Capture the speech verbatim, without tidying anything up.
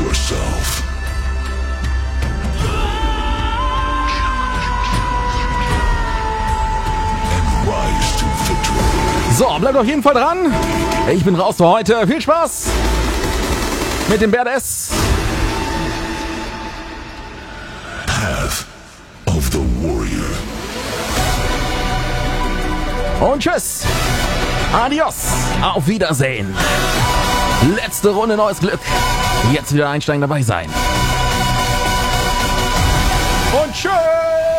yourself. And rise to victory. So, bleibt auf jeden Fall dran. Ich bin raus für heute. Viel Spaß mit dem Badass. Path of the Warrior. Und tschüss. Adios. Auf Wiedersehen. Letzte Runde, neues Glück. Jetzt wieder einsteigen, dabei sein. Und tschüss.